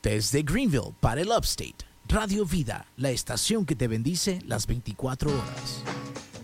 Desde Greenville para el Upstate, Radio Vida, la estación que te bendice las 24 horas.